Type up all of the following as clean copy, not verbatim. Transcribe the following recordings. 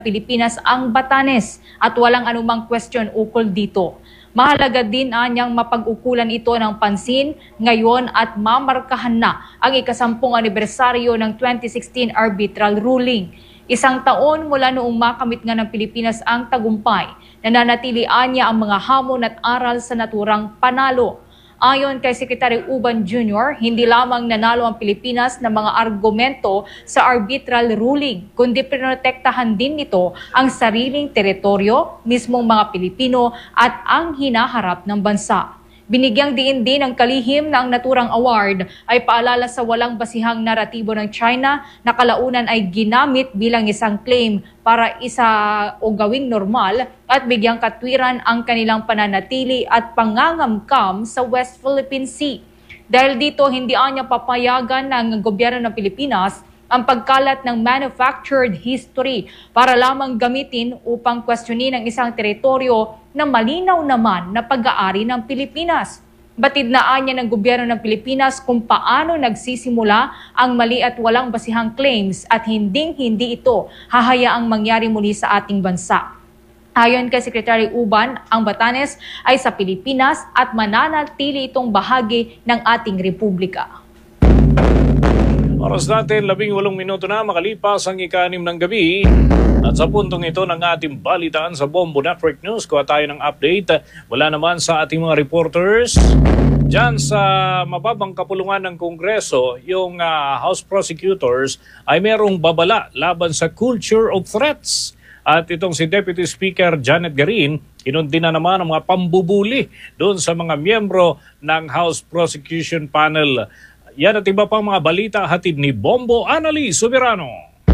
Pilipinas ang Batanes at walang anumang question ukol dito. Mahalaga din anyang mapag-ukulan ito ng pansin ngayon at mamarkahan na ang ika-10 anibersaryo ng 2016 arbitral ruling. Isang taon mula noong makamit nga ng Pilipinas ang tagumpay, nananatilian niya ang mga hamon at aral sa naturang panalo. Ayon kay Secretary Uban Jr., hindi lamang nanalo ang Pilipinas ng mga argumento sa arbitral ruling, kundi pinotektahan din nito ang sariling teritoryo, mismong mga Pilipino at ang hinaharap ng bansa. Binigyang diin din ng kalihim na ang naturang award ay paalala sa walang basihang naratibo ng China na kalaunan ay ginamit bilang isang claim para isa o gawing normal at bigyang katwiran ang kanilang pananatili at pangangamkam sa West Philippine Sea. Dahil dito, hindi anya papayagan ng gobyerno ng Pilipinas ang pagkalat ng manufactured history para lamang gamitin upang questionin ang isang teritoryo na malinaw naman na pag-aari ng Pilipinas. Batid na anya ng gobyerno ng Pilipinas kung paano nagsisimula ang mali at walang basihang claims at hindi ito hahayaang mangyari muli sa ating bansa. Ayon kay Secretary Uban, ang Batanes ay sa Pilipinas at mananatili itong bahagi ng ating republika. Oras natin, 18 minuto na makalipas ang ika-6 ng gabi. At sa puntong ito ng ating balitaan sa Bombo Network News, kuha tayo ng update. Wala naman sa ating mga reporters. Diyan sa mababang kapulungan ng Kongreso, yung House Prosecutors ay merong babala laban sa culture of threats. At itong si Deputy Speaker Janet Garin, inundi na naman ang mga pambubuli doon sa mga miyembro ng House Prosecution Panel. Yan at iba pang mga balita hatid ni Bombo Annalise Soberano.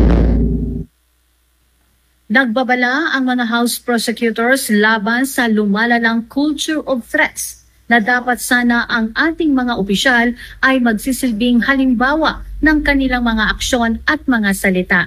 Nagbabala ang mga House Prosecutors laban sa lumalalang culture of threats na dapat sana ang ating mga opisyal ay magsisilbing halimbawa ng kanilang mga aksyon at mga salita.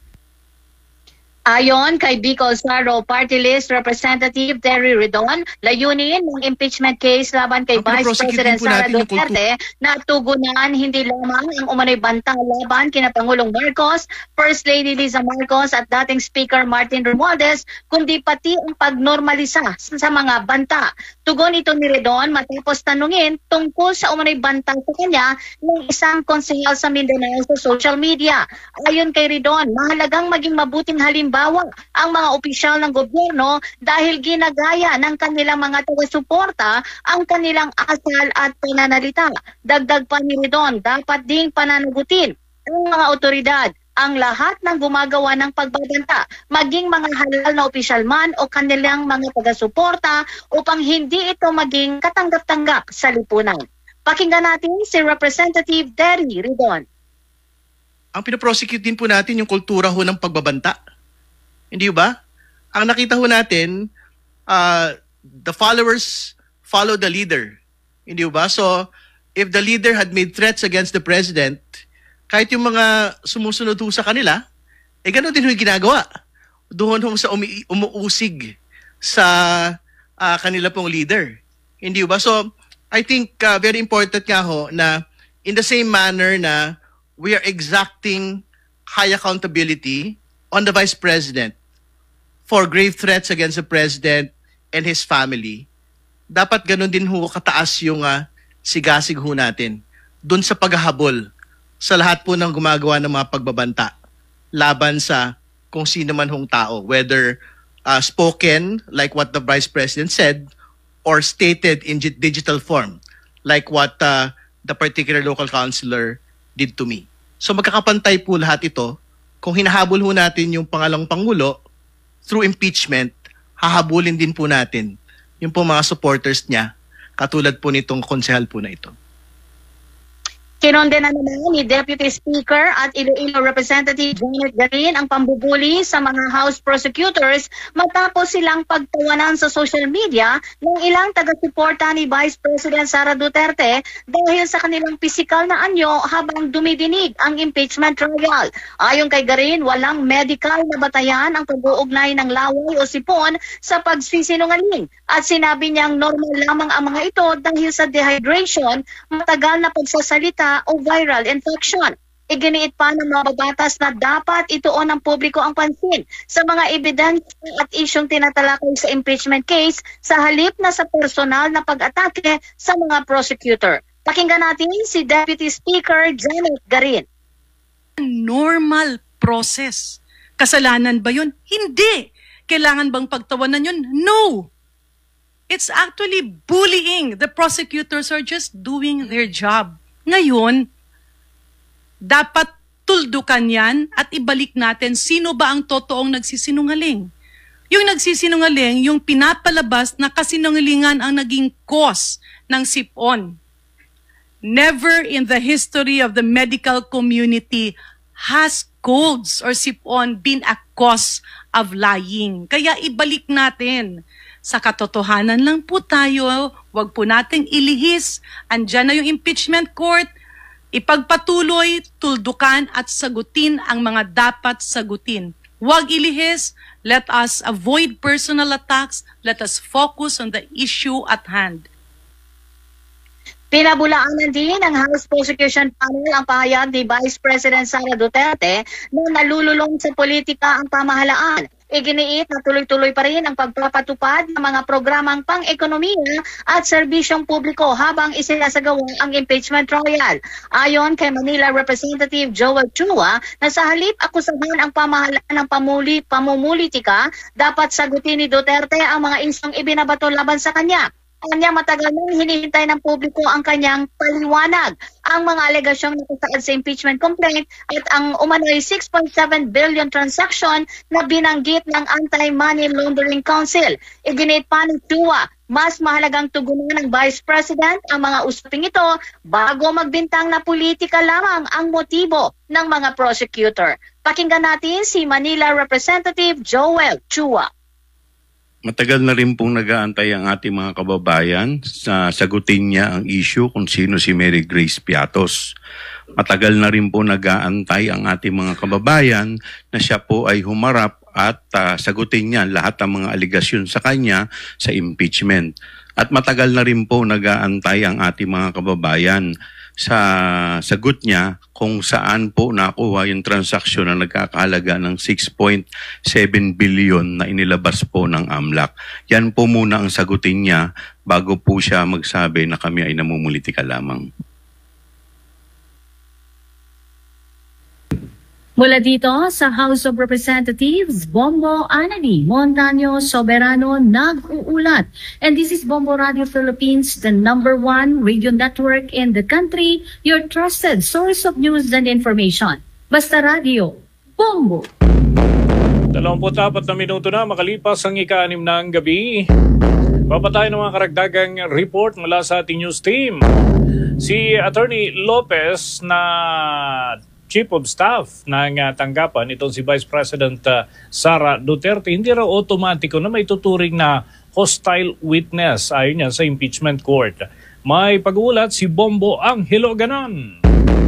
Ayon kay Bicol Saro Party List Representative Terry Redon, layunin ng impeachment case laban kay Vice President Sara Duterte na tugunan hindi lamang ang umano'y banta laban kina Pangulong Marcos, First Lady Liza Marcos at dating Speaker Martin Romualdez, kundi pati ang pagnormalisa sa mga banta. Tugon ito ni Redon matapos tanungin tungkol sa umano'y banta sa kanya ng isang konsehal sa Mindanao sa social media. Ayon kay Redon, mahalagang maging mabuting halimbawa ang mga opisyal ng gobyerno dahil ginagaya ng kanilang mga taga-suporta ang kanilang asal at pananalita. Dagdag pa ni Redon, dapat ding pananagutin ang mga otoridad ang lahat ng gumagawa ng pagbabanta, maging mga halal na opisyal man o kanilang mga taga-suporta upang hindi ito maging katanggap-tanggap sa lipunan. Pakinggan natin si Representative Terry Redon. Ang pinaprosecute din po natin yung kultura ho ng pagbabanta. Hindi ba? Ang nakita ho natin, the followers follow the leader. Hindi ba? So, if the leader had made threats against the president, kahit yung mga sumusunod ho sa kanila, gano'n din ho yung ginagawa. Doon ho sa umuusig sa kanila pong leader. Hindi ba? So, I think very important nga ho na in the same manner na we are exacting high accountability on the Vice President for grave threats against the President and his family, dapat ganun din ho kataas yung sigasig ho natin dun sa paghahabol sa lahat po ng gumagawa ng mga pagbabanta laban sa kung sino man hong tao, whether spoken like what the Vice President said or stated in digital form like what the particular local councilor did to me. So magkakapantay po lahat ito. Kung hinahabol ho natin yung pangalawang Pangulo through impeachment, hahabulin din po natin yung po mga supporters niya, katulad po nitong konsehal po na ito. Kinondena naman ni Deputy Speaker at Iloilo Representative Janet Garin ang pambubuli sa mga House Prosecutors matapos silang pagtawanan sa social media ng ilang taga-suporta ni Vice President Sara Duterte dahil sa kanilang pisikal na anyo habang dumidinig ang impeachment trial. Ayon kay Garin, walang medical na batayan ang pag-uugnay ng laway o sipon sa pagsisinungaling at sinabi niyang normal lamang ang mga ito dahil sa dehydration, matagal na pagsasalita o viral infection. Iginiit pa ng mga babatas na dapat ituon ng publiko ang pansin sa mga ebidensya at isyong tinatalakay sa impeachment case sa halip na sa personal na pag-atake sa mga prosecutor. Pakinggan natin si Deputy Speaker Janet Garin. Normal process. Kasalanan ba yun? Hindi. Kailangan bang pagtawanan yun? No. It's actually bullying. The prosecutors are just doing their job. Ngayon, dapat tuldukan yan at ibalik natin sino ba ang totoong nagsisinungaling. Yung nagsisinungaling, yung pinapalabas na kasinungalingan ang naging cause ng sipon. Never in the history of the medical community has colds or sipon been a cause of lying. Kaya ibalik natin. Sa katotohanan lang po tayo, wag po nating ilihis. Andyan na yung impeachment court. Ipagpatuloy, tuldukan at sagutin ang mga dapat sagutin. Huwag ilihis. Let us avoid personal attacks. Let us focus on the issue at hand. Pinabulaanan din ng House Prosecution Panel ang pahayag ni Vice President Sara Duterte na nalululong sa politika ang pamahalaan. Iginiit na tuloy-tuloy pa rin ang pagpapatupad ng mga programang pang-ekonomiya at serbisyong publiko habang isinasagawa ang impeachment trial. Ayon kay Manila Representative Joel Chua, na sa halip akusahan ang pamahalaan ng pamumulitika, dapat sagutin ni Duterte ang mga isyong ibinabato laban sa kanya. Kanya matagal nang hinihintay ng publiko ang kanyang paliwanag. Ang mga alegasyong nakasaad sa impeachment complaint at ang umano'y 6.7 billion transaction na binanggit ng Anti-Money Laundering Council. Iginit pa ni Chua, mas mahalagang tugunan ng Vice President ang mga usaping ito bago magbintang na politika lamang ang motibo ng mga prosecutor. Pakinggan natin si Manila Representative Joel Chua. Matagal na rin pong nag-aantay ang ating mga kababayan sa sagutin niya ang issue kung sino si Mary Grace Piatos. Matagal na rin po nag-aantay ang ating mga kababayan na siya po ay humarap at sagutin niya lahat ng mga aligasyon sa kanya sa impeachment. At matagal na rin po nag-aantay ang ating mga kababayan sa sagot niya kung saan po nakuha yung transaksyon na nagkakahalaga ng 6.7 billion na inilabas po ng AMLAC. Yan po muna ang sagutin niya bago po siya magsabi na kami ay namumulitika lamang. Mula dito sa House of Representatives, Bombo Anani Montaño Soberano nag-uulat. And this is Bombo Radio Philippines, the #1 radio network in the country, your trusted source of news and information. Basta Radio, Bombo. 24 na minuto na makalipas ang ika-6 ng gabi. Papatayo ng mga karagdagang report mula sa ating news team. Si Attorney Lopez na Chief of Staff ng tanggapan, itong si Vice President Sara Duterte, hindi raw otomatiko na may tuturing na hostile witness ayon niya sa impeachment court. May pag-uulat si Bombo Angelo Ganon.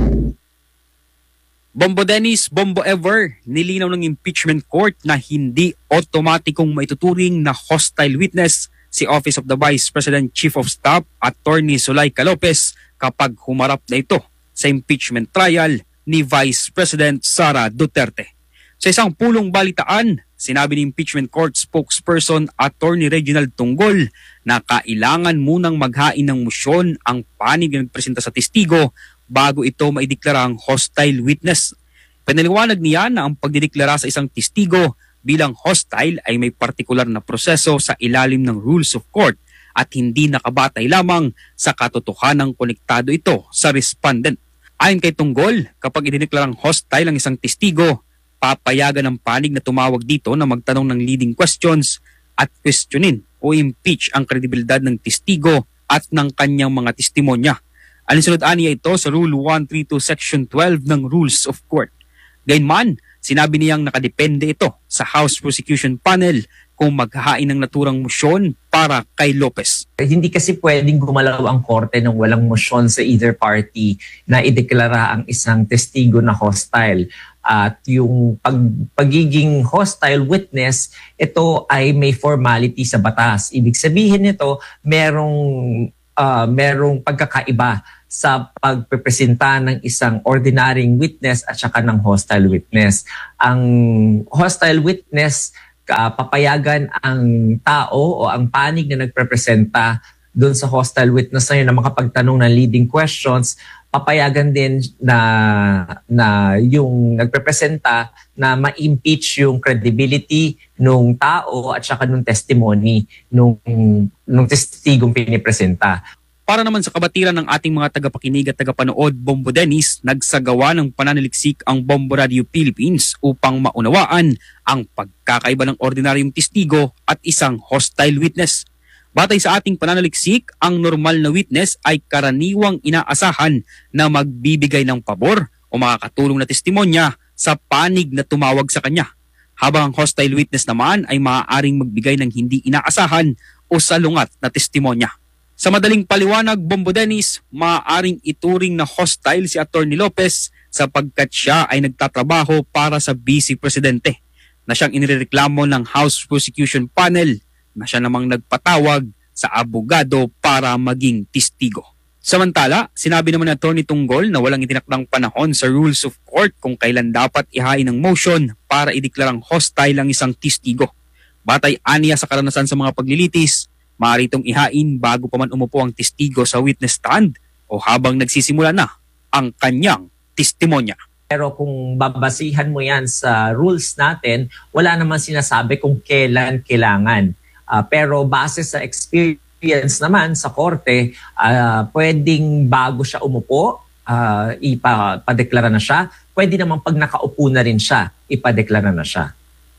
Bombo Dennis, Bombo Ever, nilinaw ng impeachment court na hindi otomatikong maituturing na hostile witness si Office of the Vice President Chief of Staff, Attorney Zuleika Lopez, kapag humarap na ito sa impeachment trial ni Vice President Sara Duterte. Sa isang pulong balitaan, sinabi ni impeachment court spokesperson Attorney Reginald Tunggol na kailangan munang maghain ng motion ang panig na nagpresenta sa testigo bago ito maideklarang hostile witness. Pinaliwanag niya na ang pagdideklara sa isang testigo bilang hostile ay may partikular na proseso sa ilalim ng rules of court at hindi nakabatay lamang sa katotohanang konektado ito sa respondent. Ayon kay Tunggol, kapag idineklarang hostile ang isang testigo, papayagan ng panig na tumawag dito na magtanong ng leading questions at questionin o impeach ang kredibilidad ng testigo at ng kanyang mga testimonya. Alinsunod-aniya ito sa Rule 132 Section 12 ng Rules of Court. Gayunman, sinabi niyang nakadepende ito sa House Prosecution Panel kung maghahain ng naturang motion para kay Lopez. Hindi kasi pwedeng gumalaw ang korte nang walang motion sa either party na ideklara ang isang testigo na hostile. At yung pagiging hostile witness, ito ay may formality sa batas. Ibig sabihin nito, merong pagkakaiba sa pagpepresenta ng isang ordinaryong witness at saka ng hostile witness. Ang hostile witness, papayagan ang tao o ang panig na nagprepresenta doon sa hostile witness na yun na makapagtanong ng leading questions. Papayagan din na yung nagprepresenta na ma-impeach yung credibility nung tao at saka nung testimony nung testigong pinipresenta. Para naman sa kabatiran ng ating mga tagapakinig at tagapanood, Bombo Dennis, nagsagawa ng pananaliksik ang Bombo Radio Philippines upang maunawaan ang pagkakaiba ng ordinaryong testigo at isang hostile witness. Batay sa ating pananaliksik, ang normal na witness ay karaniwang inaasahan na magbibigay ng pabor o makakatulong na testimonya sa panig na tumawag sa kanya. Habang ang hostile witness naman ay maaaring magbigay ng hindi inaasahan o salungat na testimonya. Sa madaling paliwanag, Bombo Dennis, maaaring ituring na hostile si Atty. Lopez sapagkat siya ay nagtatrabaho para sa Vice Presidente na siyang inireklamo ng House Prosecution Panel na siya namang nagpatawag sa abogado para maging testigo. Samantala, sinabi naman ni Atty. Tunggol na walang itinakdang panahon sa Rules of Court kung kailan dapat ihain ng motion para ideklarang hostile ang isang testigo. Batay aniya sa karanasan sa mga paglilitis, maaari itong ihain bago pa man umupo ang testigo sa witness stand o habang nagsisimula na ang kanyang testimonya. Pero kung babasihan mo yan sa rules natin, wala naman sinasabi kung kailan kailangan. Pero base sa experience naman sa korte, pwedeng bago siya umupo, ipadeklara na siya. Pwede naman pag nakaupo na rin siya, ipadeklara na siya.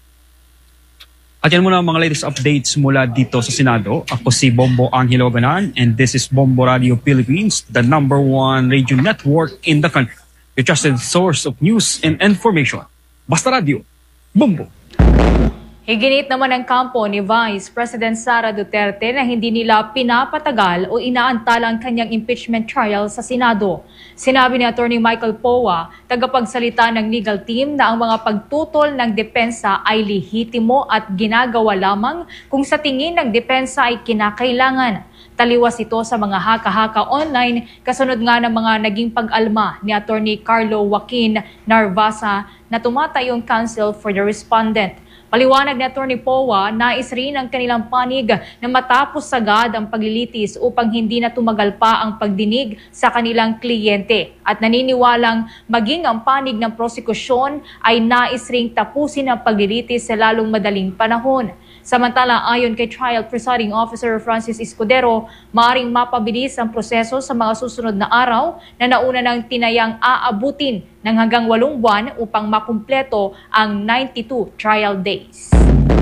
At yan muna ang mga latest updates mula dito sa Senado. Ako si Bombo Angelo Ganan and this is Bombo Radio Philippines, the #1 radio network in the country. Your trusted source of news and information. Basta Radio, Bombo. Higinit naman ang kampo ni Vice President Sara Duterte na hindi nila pinapatagal o inaantala ang kanyang impeachment trial sa Senado. Sinabi ni Atty. Michael Poa, tagapagsalita ng legal team, na ang mga pagtutol ng depensa ay lehitimo at ginagawa lamang kung sa tingin ng depensa ay kinakailangan. Taliwas ito sa mga haka-haka online kasunod nga ng mga naging pag-alma ni Atty. Carlo Joaquin Narvasa na tumatayong counsel for the respondent. Paliwanag ni Atty. Poa, nais rin ang kanilang panig na matapos sagad ang paglilitis upang hindi na tumagal pa ang pagdinig sa kanilang kliyente at naniniwalang maging ang panig ng prosekusyon ay nais ring tapusin ang paglilitis sa lalong madaling panahon. Samantala, ayon kay Trial Presiding Officer Francis Escudero, maaaring mapabilis ang proseso sa mga susunod na araw na nauna ng tinayang aabutin ng hanggang 8 buwan upang makumpleto ang 92 trial days.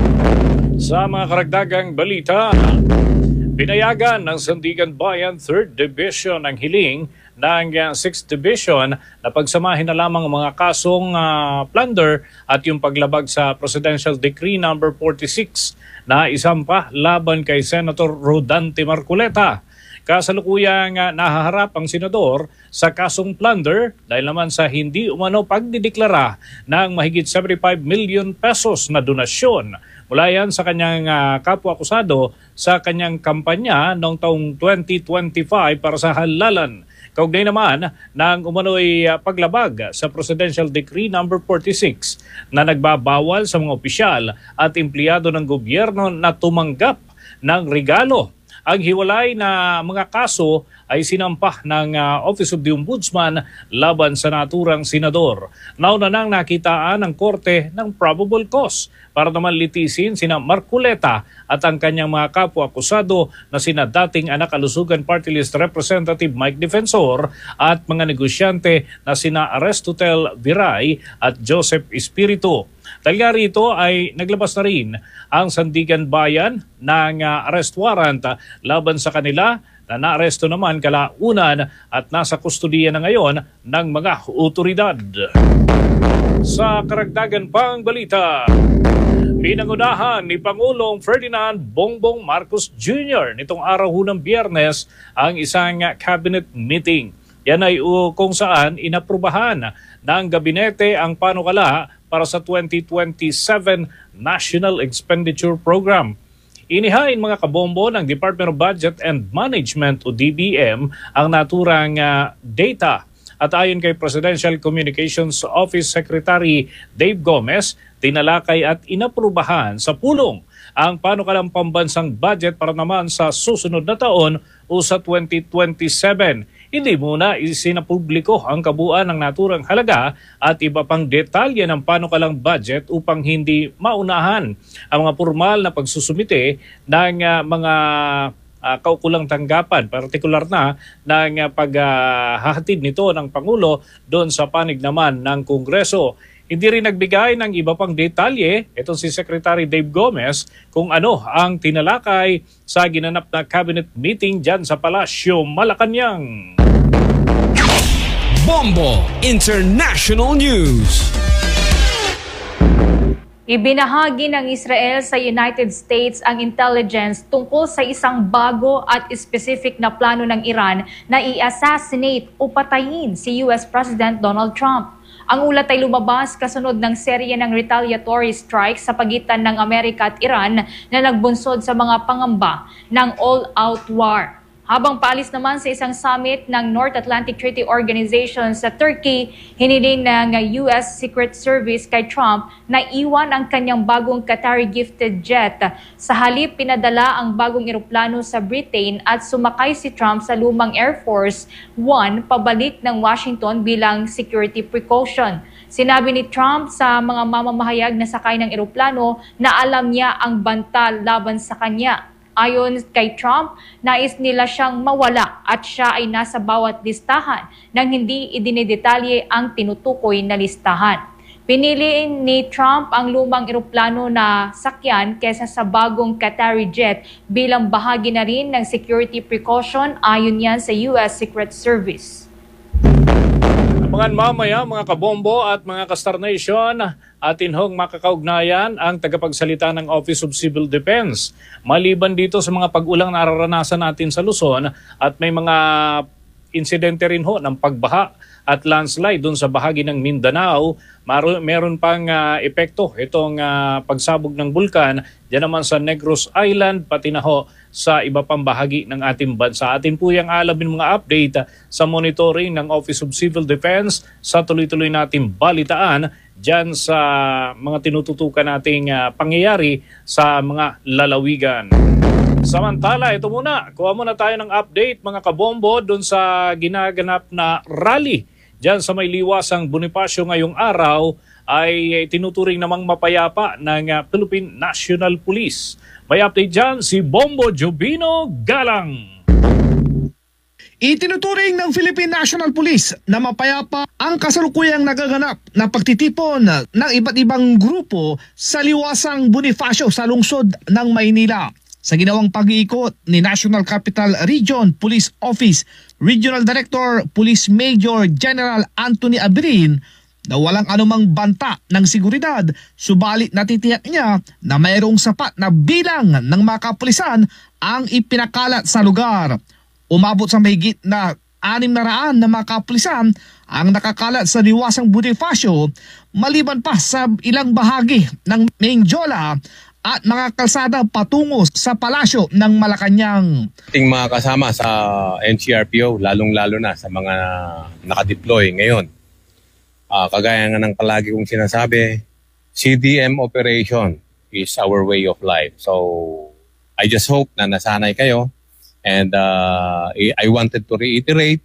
Sa mga karagdagang balita, pinayagan ng Sandigan Bayan 3rd Division ang hiling ng 6th Division na pagsamahin na lamang ang mga kasong plunder at yung paglabag sa Presidential Decree No. 46 na isampa laban kay Senator Rodante Marcoleta. Kasalukuyang nahaharap ang senador sa kasong plunder dahil naman sa hindi umano pagdideklara ng mahigit 75 million pesos na donasyon mula yan sa kanyang kapwa-akusado sa kanyang kampanya noong taong 2025 para sa halalan. Kaugnay naman ng umano'y paglabag sa Presidential Decree No. 46 na nagbabawal sa mga opisyal at empleyado ng gobyerno na tumanggap ng regalo. Ang hiwalay na mga kaso ay sinampah ng Office of the Ombudsman laban sa naturang senador. Nauna nang nakitaan ng korte ng probable cause para naman litisin sina Marcoleta at ang kanyang mga kapwa-akusado na sina dating Anak Kalusugan Party List Representative Mike Defensor at mga negosyante na sina Aristotel Viray at Joseph Espiritu. Dahil rito ay naglabas na rin ang Sandigan Bayan ng arrest warrant laban sa kanila na naaresto naman kalaunan at nasa kustudiya na ngayon ng mga otoridad. Sa karagdagan pang balita, pinangunahan ni Pangulong Ferdinand Bongbong Marcos Jr. nitong araw ng Biyernes ang isang cabinet meeting. Yan ay kung saan inaprubahan ng gabinete ang panukala para sa 2027 National Expenditure Program. Inihain mga kabombo ng Department of Budget and Management o DBM ang naturang data. At ayon kay Presidential Communications Office Secretary Dave Gomez, tinalakay at inaprubahan sa pulong ang panukalang pambansang budget para naman sa susunod na taon o sa 2027. Hindi muna isinapubliko ang kabuuan ng naturang halaga at iba pang detalye ng panukalang budget upang hindi maunahan ang mga formal na pagsusumite ng mga kaukulang tanggapan, partikular na ng paghahatid nito ng Pangulo doon sa panig naman ng Kongreso. Hindi rin nagbigay ng iba pang detalye itong si Secretary Dave Gomez kung ano ang tinalakay sa ginanap na cabinet meeting dyan sa Palasyo, Malacanang. Bombo International News. Ibinahagi ng Israel sa United States ang intelligence tungkol sa isang bago at specific na plano ng Iran na i-assassinate o patayin si US President Donald Trump. Ang ulat ay lumabas kasunod ng serye ng retaliatory strikes sa pagitan ng Amerika at Iran na nagbunsod sa mga pangamba ng all-out war. Habang paalis naman sa isang summit ng North Atlantic Treaty Organization sa Turkey, hiniling ng US Secret Service kay Trump na iwan ang kanyang bagong Qatari gifted jet. Sa halip, pinadala ang bagong eroplano sa Britain at sumakay si Trump sa lumang Air Force One pabalik ng Washington bilang security precaution. Sinabi ni Trump sa mga mamamahayag na sakay ng eroplano na alam niya ang banta laban sa kanya. Ayon kay Trump, nais nila siyang mawala at siya ay nasa bawat listahan nang hindi idinidetalye ang tinutukoy na listahan. Pinili ni Trump ang lumang eroplano na sakyan kesa sa bagong Qatari jet bilang bahagi na rin ng security precaution ayon yan sa US Secret Service. Mga mamaya, mga kabombo at mga ka-Star Nation, atin hong makakaugnayan ang tagapagsalita ng Office of Civil Defense. Maliban dito sa mga pag-ulang nararanasan natin sa Luzon at may mga insidente rin ho ng pagbaha at landslide doon sa bahagi ng Mindanao, meron pang epekto itong pagsabog ng bulkan diyan naman sa Negros Island pati na ho sa iba pang bahagi ng ating bansa. Atin po yung alamin mga update sa monitoring ng Office of Civil Defense sa tuloy-tuloy nating balitaan diyan sa mga tinututukan nating pangyayari sa mga lalawigan. Samantala, ito muna, kuha muna tayo ng update mga kabombo doon sa ginaganap na rally diyan sa may liwasang Bonifacio ngayong araw ay tinuturing namang mapayapa ng Philippine National Police. May update dyan si Bombo Jubino Galang. Itinuturing ng Philippine National Police na mapayapa ang kasalukuyang nagaganap na pagtitipon ng iba't ibang grupo sa liwasang Bonifacio sa lungsod ng Maynila. Sa ginawang pag-iikot ni National Capital Region Police Office Regional Director Police Major General Anthony Abrin na walang anumang banta ng seguridad, subalit natitiyak niya na mayroong sapat na bilang ng mga kapulisan ang ipinakalat sa lugar. Umabot sa mahigit na 600 na mga kapulisan ang nakakalat sa liwasang Bonifacio, maliban pa sa ilang bahagi ng Mengjola at mga kalsada patungo sa Palasyo ng Malacanang. Ating mga kasama sa NCRPO, lalong-lalo na sa mga nakadeploy ngayon. Kagaya nga ng palagi kong sinasabi, CDM operation is our way of life. So, I just hope na nasanay kayo. And I wanted to reiterate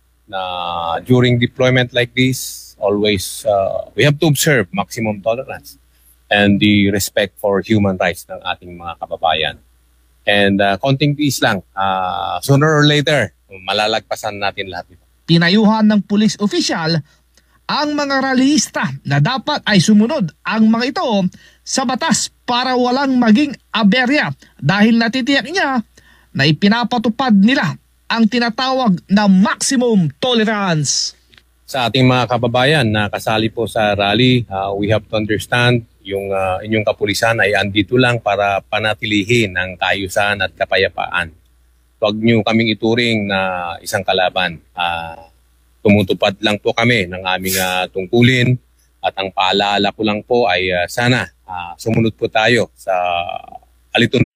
na during deployment like this, always we have to observe maximum tolerance and the respect for human rights ng ating mga kababayan. And konting tiis lang, sooner or later, malalagpasan natin lahat ito. Tinayuhan ng police official ang mga rallyista na dapat ay sumunod ang mga ito sa batas para walang maging aberya dahil natitiyak niya na ipinapatupad nila ang tinatawag na maximum tolerance. Sa ating mga kababayan na kasali po sa rally, we have to understand yung inyong kapulisan ay andito lang para panatilihin ang kaayusan at kapayapaan. Huwag niyo kaming ituring na isang kalaban. Tumutupad lang po kami ng aming tungkulin at ang paalala ko lang po ay sana sumunod po tayo sa alituntunin